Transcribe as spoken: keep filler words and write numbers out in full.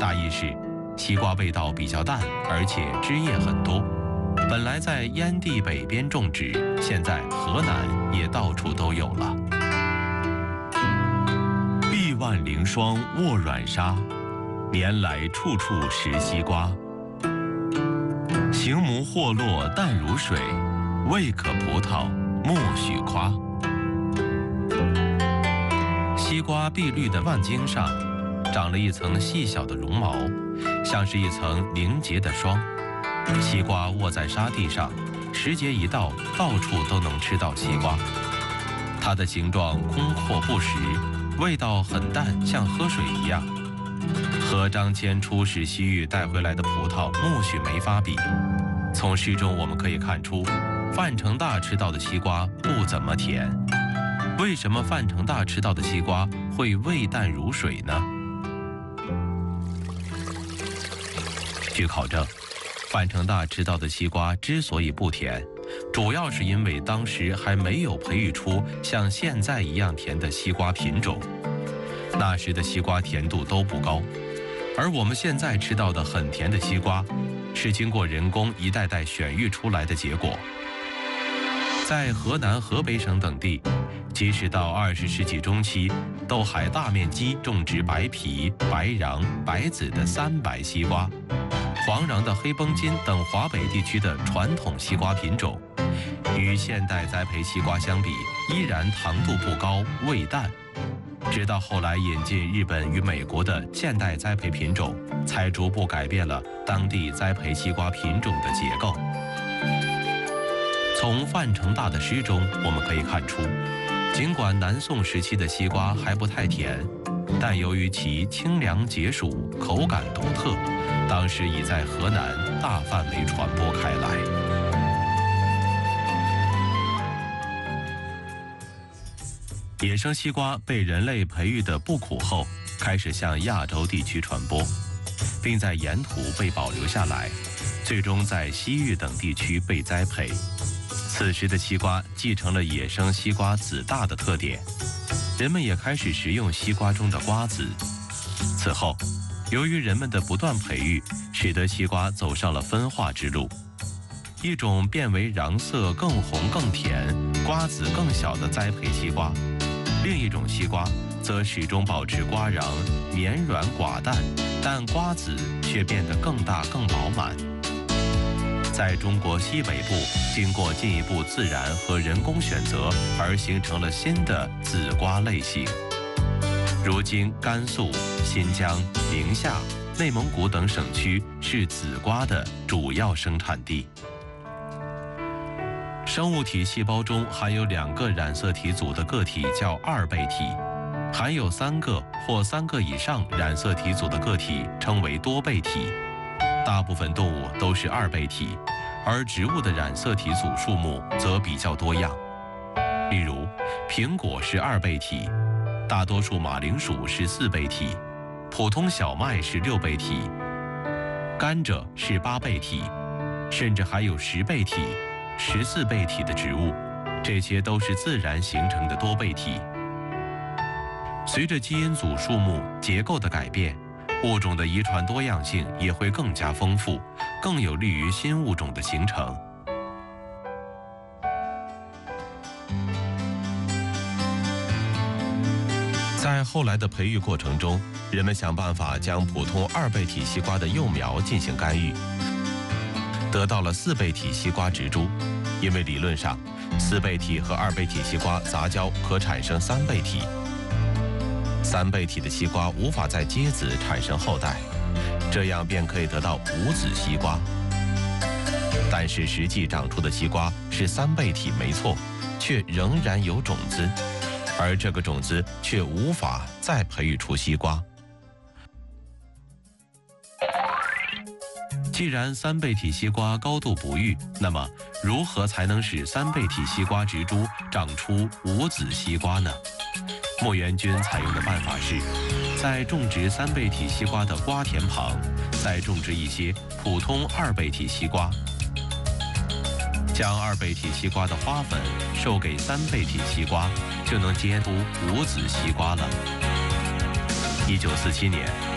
大意是，西瓜味道比较淡，而且枝叶很多。本来在燕地北边种植，现在河南也到处都有了。碧万灵霜卧软沙，年来处处食西瓜。形模或落淡如水，未可葡萄莫许夸。西瓜碧绿的蔓茎上，长了一层细小的绒毛，像是一层凝结的霜。西瓜卧在沙地上，时节一到，到处都能吃到西瓜。它的形状空阔不实，味道很淡，像喝水一样。和张骞出使西域带回来的葡萄苜蓿没法比。从诗中我们可以看出，范成大吃到的西瓜不怎么甜。为什么范成大吃到的西瓜会味淡如水呢？据考证，范成大吃到的西瓜之所以不甜，主要是因为当时还没有培育出像现在一样甜的西瓜品种，那时的西瓜甜度都不高。而我们现在吃到的很甜的西瓜，是经过人工一代代选育出来的结果。在河南、河北省等地，即使到二十世纪中期，都还大面积种植白皮、白瓤、白籽的三白西瓜。黄瓤的黑绷筋等华北地区的传统西瓜品种，与现代栽培西瓜相比，依然糖度不高，味淡。直到后来引进日本与美国的现代栽培品种，才逐步改变了当地栽培西瓜品种的结构。从范成大的诗中，我们可以看出，尽管南宋时期的西瓜还不太甜，但由于其清凉解暑、口感独特，当时已在河南大范围传播开来。野生西瓜被人类培育的不苦后，开始向亚洲地区传播，并在沿途被保留下来，最终在西域等地区被栽培。此时的西瓜继承了野生西瓜籽大的特点，人们也开始食用西瓜中的瓜子。此后，由于人们的不断培育，使得西瓜走上了分化之路。一种变为瓤色更红更甜、瓜子更小的栽培西瓜，另一种西瓜则始终保持瓜瓤绵软寡淡，但瓜子却变得更大更饱满。在中国西北部，经过进一步自然和人工选择，而形成了新的紫瓜类型。如今，甘肃、新疆、宁夏、内蒙古等省区是紫瓜的主要生产地。生物体细胞中含有两个染色体组的个体叫二倍体，含有三个或三个以上染色体组的个体称为多倍体。大部分动物都是二倍体，而植物的染色体组数目则比较多样。例如，苹果是二倍体，大多数马铃薯是四倍体，普通小麦是六倍体，甘蔗是八倍体，甚至还有十倍体、十四倍体的植物，这些都是自然形成的多倍体。随着基因组数目、结构的改变，物种的遗传多样性也会更加丰富，更有利于新物种的形成。在后来的培育过程中，人们想办法将普通二倍体西瓜的幼苗进行干预，得到了四倍体西瓜植株。因为理论上，四倍体和二倍体西瓜杂交可产生三倍体。三倍体的西瓜无法在结子产生后代，这样便可以得到无籽西瓜。但是实际长出的西瓜是三倍体没错，却仍然有种子，而这个种子却无法再培育出西瓜。既然三倍体西瓜高度不育，那么如何才能使三倍体西瓜植株长出无籽西瓜呢？莫元君采用的办法是，在种植三倍体西瓜的瓜田旁，再种植一些普通二倍体西瓜，将二倍体西瓜的花粉授给三倍体西瓜，就能结出无籽西瓜了。一九四七年，